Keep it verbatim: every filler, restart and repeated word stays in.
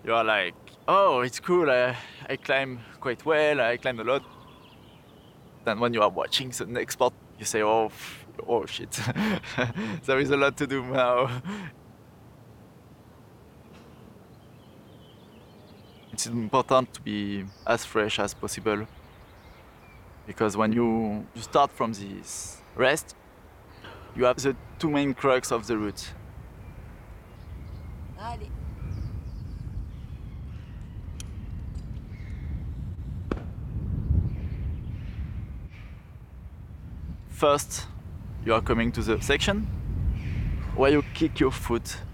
You are like, oh, it's cool. I, I climb quite well. I climb a lot. And when you are watching the next part, you say, oh, f- oh shit, there is a lot to do now. It's important to be as fresh as possible because when you, you start from this rest, you have the two main crux of the route. Allez. First, you are coming to the section where you kick your foot